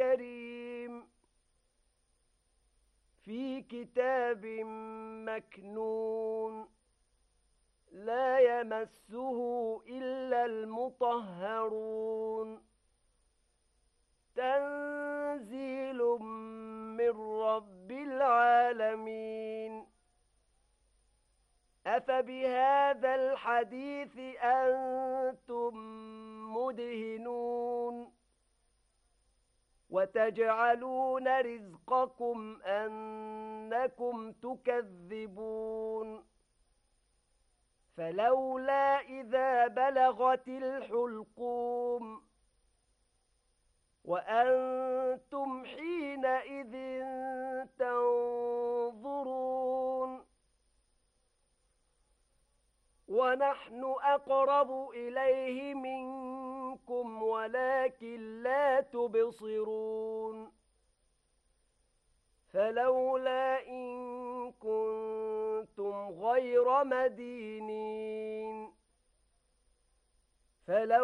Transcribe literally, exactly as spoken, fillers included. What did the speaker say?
كريم في كتاب مكنون لا يمسه إلا المطهرون تنزيل من رب العالمين أفبهذا الحديث أنتم مدهنون وتجعلون رزقكم أنكم تكذبون فلولا إذا بلغت الحلقوم وأنتم حينئذ تنظرون ونحن أقرب إليه منكم ولكن لا تبصرون فلولا إن كنتم غير مدينين فلو